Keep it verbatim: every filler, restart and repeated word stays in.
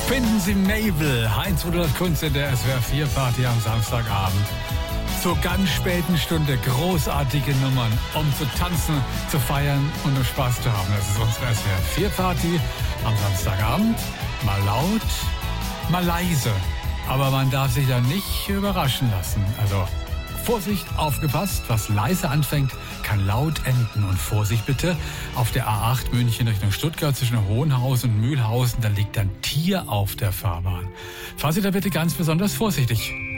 Finden Sie Mabel, Heinz Rudolf Kunz in der S W R vier Party am Samstagabend. Zur ganz späten Stunde großartige Nummern, um zu tanzen, zu feiern und um Spaß zu haben. Das ist unsere S W R vier Party am Samstagabend. Mal laut, mal leise. Aber man darf sich da nicht überraschen lassen. Also Vorsicht, aufgepasst, was leise anfängt, kann laut enden. Und Vorsicht bitte, auf der A acht München Richtung Stuttgart zwischen Hohenhausen und Mühlhausen, da liegt ein Tier auf der Fahrbahn. Fahren Sie da bitte ganz besonders vorsichtig.